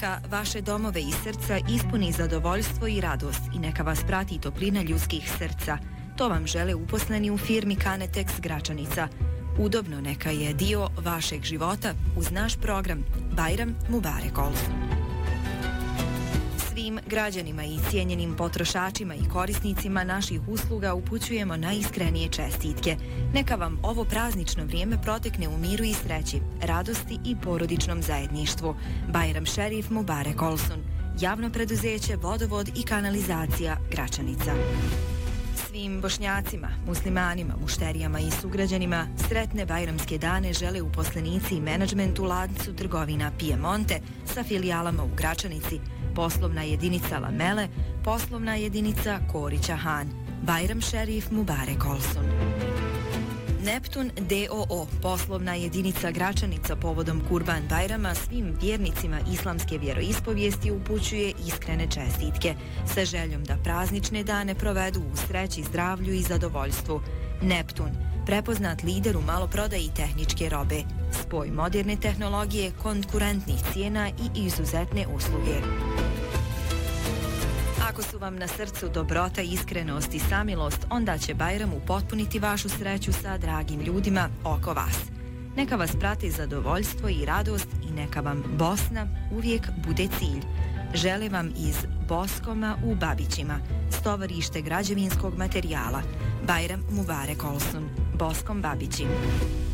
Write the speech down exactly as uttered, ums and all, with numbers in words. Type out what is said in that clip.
Neka vaše domove i srca ispuni zadovoljstvo i radost i neka vas prati toplina ljudskih srca. To vam žele uposleni u firmi Kanetex Gračanica. Udobno neka je dio vašeg života uz naš program Bajram Mubarek Olsun. Svim građanima i cijenjenim potrošačima i korisnicima naših usluga upućujemo najiskrenije čestitke. Neka vam ovo praznično vrijeme protekne u miru i sreći, radosti i porodičnom zajedništvu. Bajram Šerif Mubarek Olsun, javno preduzeće Vodovod i kanalizacija Gračanica. Svim Bošnjacima, muslimanima, mušterijama i sugrađanima sretne bajramske dane žele uposlenici i menadžment u lancu trgovina Piemonte sa filijalama u Gračanici, poslovna jedinica Lamele, poslovna jedinica Korića Han. Bajram Šerif Mubarek Olsun. Neptun D O O, poslovna jedinica Gračanica povodom Kurban Bajrama svim vjernicima islamske vjeroispovijesti upućuje iskrene čestitke sa željom da praznične dane provedu u sreći, zdravlju i zadovoljstvu. Neptun, prepoznat lider u maloprodaji tehničke robe, spoj moderne tehnologije, konkurentnih cijena i izuzetne usluge. Ako su vam na srcu dobrota, iskrenost i samilost, onda će Bajram upotpuniti vašu sreću sa dragim ljudima oko vas. Neka vas prati zadovoljstvo i radost i neka vam Bosna uvijek bude cilj. Žele vam iz Boskoma u Babićima, stovarište građevinskog materijala. Bajram Mubarek Olsun, Boskom Babići.